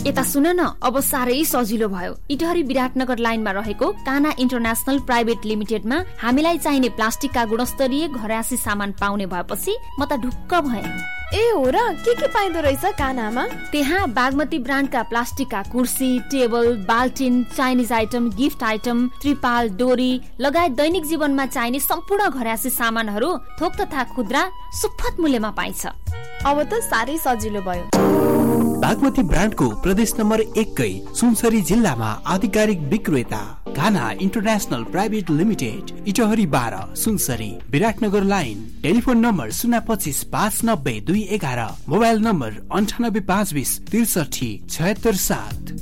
यता सुन न, अब साह्रै सजिलो भयो। इटहरी विराटनगर लाइनमा रहेको काना इन्टरनेशनल प्राइभेट लिमिटेडमा हामीलाई चाहिने प्लास्टिकका गुणस्तरीय घरायसी सामान पाउने भएपछि म त ढुक्क भएँ। ए हो र, के पाइदो रहेछ कानामा? त्यहाँ बागमती ब्रान्डका प्लास्टिकका कुर्सी, table, बाल्टिन, Chinese item, gift item, त्रिपाल, डोरी लगायत दैनिक जीवनमा चाहिने सम्पूर्ण घरायसी सामानहरू थोक तथा खुद्रा सुपथ मूल्यमा पाइन्छ। अब त साह्रै सजिलो भयो। बागमती ब्रान्डको प्रदेश नम्बर 1 सुनसरी जिल्लामा आधिकारिक विक्रेता काना international private limited, Itahari 12 Sunsari, Biratnagar line. Telephone number 025 590 211, mobile number 98 520 63 76 7।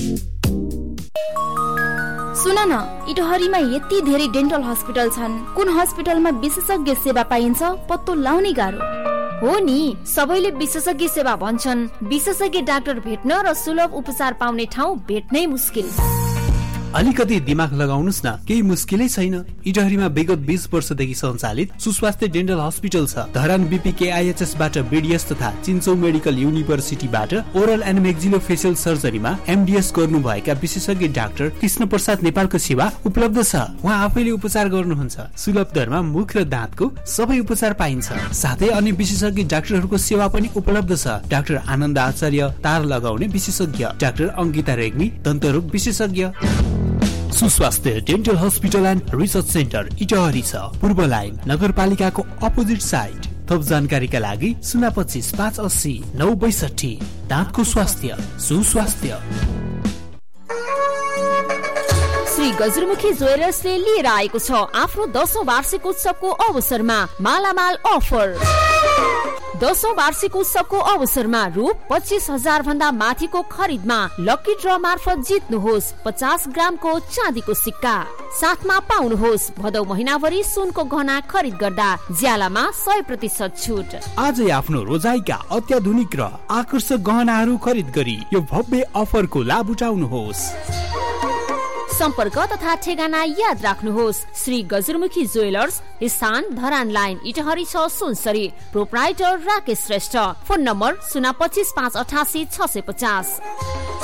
सुन न, इटहरीमा यति धेरै डेन्टल हस्पिटल छन्, कुन हस्पिटलमा विशेषज्ञ सेवा पाइन्छ पत्तो लाउनै गाह्रो हो नि। सबैले विशेषज्ञ सेवा भन्छन्, विशेषज्ञ डाक्टर भेट्न र सुलभ उपचार पाउने ठाउँ भेट्नै मुस्किल। अलिकति दिमाग लगाउनुस् न, केही मुस्किलै छैन। इटहरीमा विगत 20 वर्षदेखि सञ्चालित सुस्वास्थ्य डेन्टल हस्पिटल छ। धरान BPKIHS बाट BDS तथा चिन्चौ medical युनिभर्सिटीबाट oral and मेक्सिलो facial सर्जरीमा MDS गर्नुभएका विशेषज्ञ डाक्टर कृष्ण प्रसाद नेपालको सेवा उपलब्ध छ। उहाँ आफैले उपचार गर्नुहुन्छ। सुलभ दरमा मुख र दाँतको सबै उपचार पाइन्छ। साथै अन्य विशेषज्ञ डाक्टरहरूको सेवा पनि उपलब्ध छ। डाक्टर आनन्द आचार्य तार लगाउने विशेषज्ञ, डाक्टर अंकिता रेग्मी दन्तरोग विशेषज्ञ। सुस्वास्थ्य dental hospital and research centre Itahari छ, पूर्व लाइन, नगरपालिकाको अपोजिट साइड। थप जानकारीका लागि 025 580 962। दाँतको स्वास्थ्य सुस्वास्थ्य। श्री गजुरमुखी ज्वेलर्सले लिएर आएको छ आफ्नो 10औं वार्षिक उत्सवको अवसरमा मालामाल अफर। 10औं वार्षिक उत्सवको अवसरमा रु 25,000 भन्दा माथिको खरिदमा लकी ड्र मार्फत जित्नुहोस् 50 ग्रामको चाँदीको सिक्का। साथमा पाउनुहोस् भदौ महिनाभरि सुनको गहना खरिद गर्दा ज्यालामा 100% छुट। आजै आफ्नो रोजाइका अत्याधुनिक र आकर्षक गहनाहरू खरिद गरी यो भव्य अफरको लाभ उठाउनुहोस्। सम्पर्क तथा ठेगाना याद राख्नुहोस्। श्री गजुरमुखी ज्वेलर्स, स्थान Dharan line, Itahari 6 Sunsari. Proprietor Rakesh Shrestha. Phone number 025 588 650।